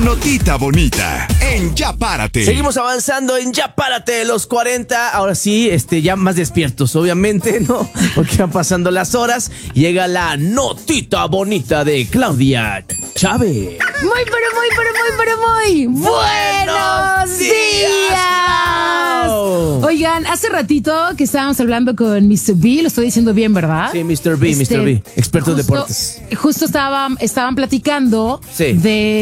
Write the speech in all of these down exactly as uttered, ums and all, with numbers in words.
notita bonita en Ya Párate. Seguimos avanzando en Ya Párate, los cuarenta. Ahora sí, este, ya más despiertos, obviamente, ¿no? Porque van pasando las horas. Llega la notita bonita de Claudia Chávez. Muy, pero muy, pero muy, pero muy buenos días. Wow. Oigan, hace ratito que estábamos hablando con mister B, lo estoy diciendo bien, ¿verdad? Sí, mister B, Este, mister B, experto en justo- deportes. Justo estaban, estaban platicando Sí.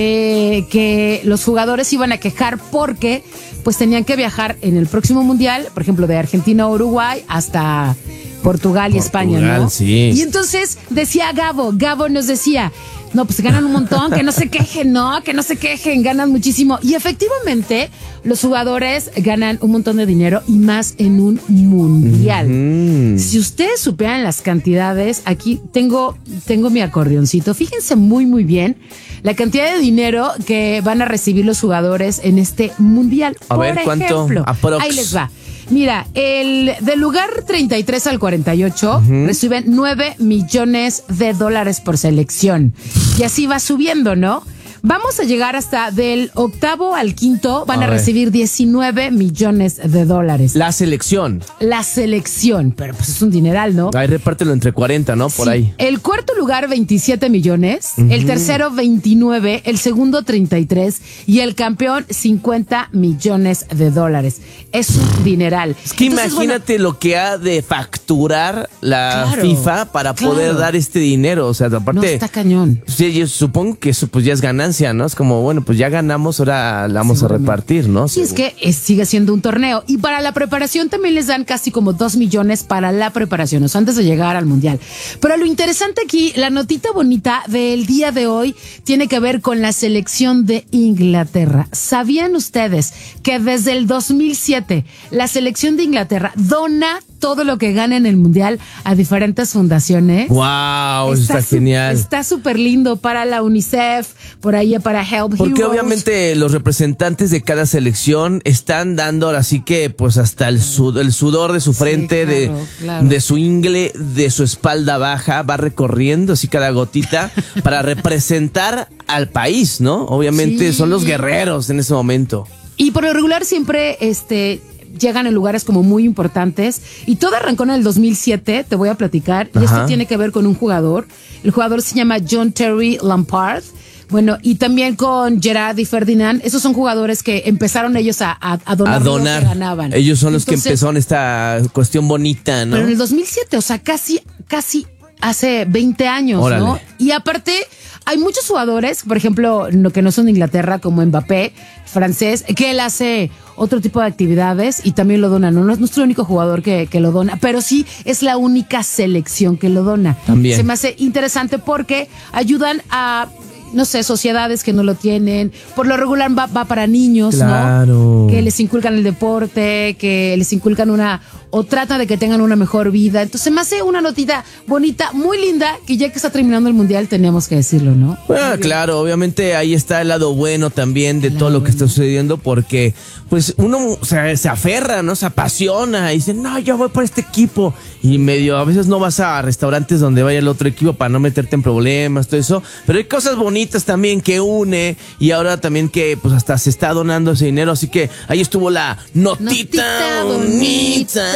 de que los jugadores iban a quejar porque pues tenían que viajar en el próximo mundial, por ejemplo, de Argentina a Uruguay hasta Portugal y España, Portugal, ¿no? sí. Y entonces decía Gabo, Gabo nos decía, no, pues ganan un montón, que no se quejen, no, que no se quejen, ganan muchísimo. Y efectivamente, los jugadores ganan un montón de dinero y más en un mundial. Mm. Si ustedes supieran las cantidades, aquí tengo, tengo mi acordeoncito. Fíjense muy, muy bien la cantidad de dinero que van a recibir los jugadores en este mundial. A Por ver, ¿cuánto? ejemplo, Aprox. ahí les va. Mira, el del lugar treinta y tres al cuarenta y ocho reciben nueve millones de dólares por selección. Y así va subiendo, ¿no? Vamos a llegar hasta del octavo al quinto, van A a, ver. recibir diecinueve millones de dólares. La selección. La selección, pero pues es un dineral, ¿no? Ahí repártelo entre cuarenta, ¿no? Por Sí. ahí. El cuarto lugar, veintisiete millones. El tercero, veintinueve. El segundo, treinta y tres. Y el campeón, cincuenta millones de dólares. Es un dineral. Es que Entonces, imagínate lo que ha de facturar la Claro, FIFA para claro. poder dar este dinero. O sea, bueno, aparte, no, está cañón. sí, yo supongo que eso pues ya es ganancia, ¿no? Es como, bueno, pues ya ganamos, ahora la vamos a Seguramente. repartir, ¿no? Sí, es que es- sigue siendo un torneo. Y para la preparación también les dan casi como dos millones para la preparación, o sea, antes de llegar al mundial. Pero lo interesante aquí, la notita bonita del día de hoy, tiene que ver con la selección de Inglaterra. ¿Sabían ustedes que desde el dos mil siete la selección de Inglaterra dona todo lo que gana en el mundial a diferentes fundaciones? ¡Wow! Eso está su- genial. Está súper lindo para la UNICEF, por ahí para Help Porque Heroes. obviamente los representantes de cada selección están dando ahora sí que pues hasta el, sud- el sudor de su frente, claro, de, claro. de su ingle, de su espalda baja, va recorriendo así cada gotita para representar al país, ¿no? Obviamente Sí. son los guerreros en ese momento. Y por lo regular siempre este llegan en lugares como muy importantes. Y todo arrancó en el dos mil siete, te voy a platicar. Y Ajá. esto tiene que ver con un jugador. El jugador se llama John Terry Lampard. Bueno, y también con Gerard y Ferdinand. Esos son jugadores que empezaron ellos a, a, a donar, A donar. lo que ganaban. Ellos son los Entonces, que empezaron esta cuestión bonita, ¿no? Pero en el dos mil siete, o sea, casi, casi hace veinte años, Órale. ¿no? Y aparte, hay muchos jugadores, por ejemplo, no, que no son de Inglaterra, como Mbappé, francés, que él hace otro tipo de actividades y también lo dona. No, no es nuestro único jugador que, que lo dona, pero sí es la única selección que lo dona. También. Se me hace interesante porque ayudan a, no sé, sociedades que no lo tienen. Por lo regular va, va para niños, Claro. ¿no? Que les inculcan el deporte, que les inculcan una, o trata de que tengan una mejor vida. Entonces me hace una notita bonita, muy linda, que ya que está terminando el mundial tenemos que decirlo, ¿no? Ah, claro, obviamente ahí está el lado bueno también de todo lo que está sucediendo, porque pues uno o sea, se aferra, ¿no? Se apasiona y dice, no, yo voy por este equipo. Y medio, a veces no vas a restaurantes donde vaya el otro equipo para no meterte en problemas, todo eso. Pero hay cosas bonitas también que une y ahora también que pues hasta se está donando ese dinero. Así que ahí estuvo la notita, Notita bonita.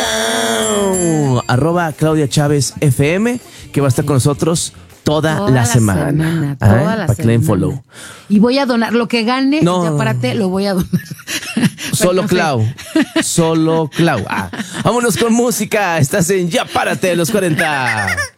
Arroba Claudia Chávez F M, que va a estar con nosotros toda, Toda la, la semana. semana, Ah, toda la para que le den semana. follow. Y voy a donar lo que gane, No. ya párate, lo voy a donar. Solo No sé. Clau. Solo Clau. Ah, vámonos con música. Estás en Ya Párate, los cuarenta.